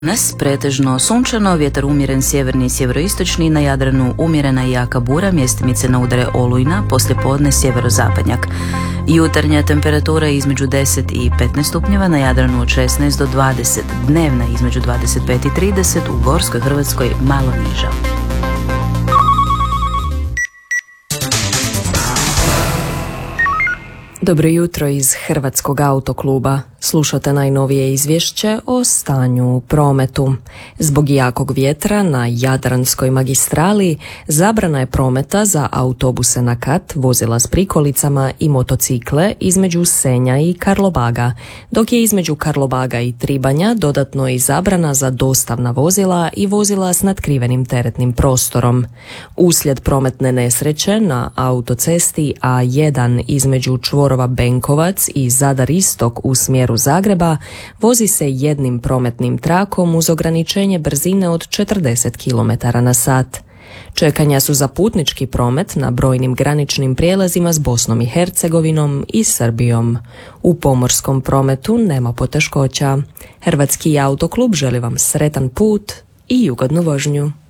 Danas pretežno sunčano, vjetar umjeren sjeverni i sjeveroistočni, na Jadranu umjerena i jaka bura, mjestimice na udare olujna, poslijepodne sjeverozapadnjak. Jutarnja temperatura između 10 i 15 stupnjeva, na Jadranu od 16 do 20, dnevna između 25 i 30, u Gorskoj Hrvatskoj malo niža. Dobro jutro iz Hrvatskog autokluba. Slušate najnovije izvješće o stanju u prometu. Zbog jakog vjetra na Jadranskoj magistrali zabrana je prometa za autobuse na kat, vozila s prikolicama i motocikle između Senja i Karlobaga, dok je između Karlobaga i Tribanja dodatno i zabrana za dostavna vozila i vozila s natkrivenim teretnim prostorom. Uslijed prometne nesreće na autocesti A1 između čvorova Benkovac i Zadar Istok u smjeru Zagreba vozi se jednim prometnim trakom uz ograničenje brzine od 40 km/h. Čekanja su za putnički promet na brojnim graničnim prijelazima s Bosnom i Hercegovinom i Srbijom. U pomorskom prometu nema poteškoća. Hrvatski autoklub želi vam sretan put i ugodnu vožnju.